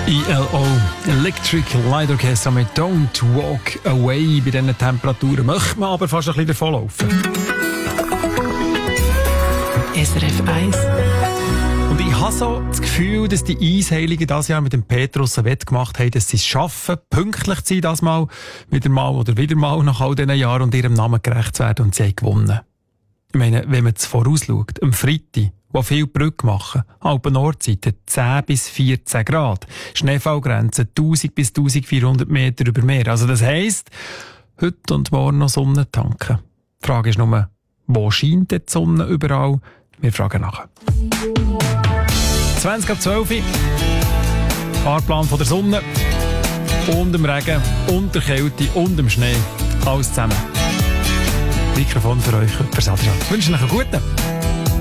ELO, Electric Light Orchestra mit Don't Walk Away. Bei diesen Temperaturen möchte man aber fast ein bisschen davonlaufen. SRF 1. Und ich habe so das Gefühl, dass die Eisheiligen dieses Jahr mit dem Petrus ein Wett gemacht haben, dass sie es schaffen, pünktlich zu sein, das mal, wieder mal nach all diesen Jahren und ihrem Namen gerecht zu werden, und sie haben gewonnen. Ich meine, wenn man es vorausschaut, am Freitag, wo viele Brücke machen, Alpen-Nordzeit hat 10 bis 14 Grad, Schneefallgrenze 1000 bis 1400 Meter über Meer. Also das heisst, heute und morgen noch Sonne tanken. Die Frage ist nur, wo scheint die Sonne überall? Wir fragen nach. 20:12 Fahrplan von der Sonne und dem Regen und der Kälte und dem Schnee. Alles zusammen. Mikrofon für euch, Adrian. Ich wünsche euch einen guten.